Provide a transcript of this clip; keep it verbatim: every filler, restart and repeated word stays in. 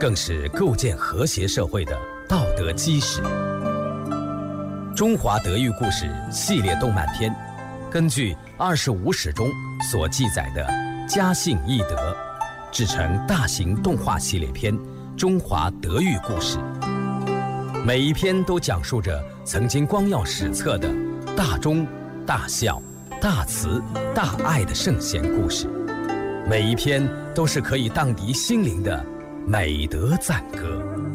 更是构建和谐社会的道德基石。中华德育故事系列动漫片，根据二十五史中所记载的家信义德，制成大型动画系列片《中华德育故事》。每一篇都讲述着曾经光耀史册的大忠、大孝、大慈、大爱的圣贤故事，每一篇都是可以荡涤心灵的美德赞歌。